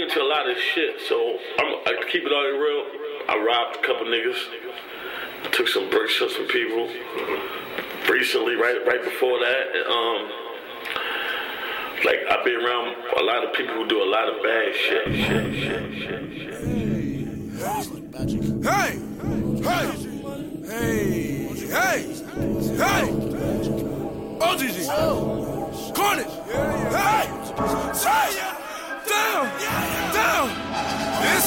into a lot of shit, so I keep it all real. I robbed a couple niggas, took some bricks from some people. Recently, right before that, like I've been around a lot of people who do a lot of bad shit. Hey! OGG! Cornish! Hey! Down! This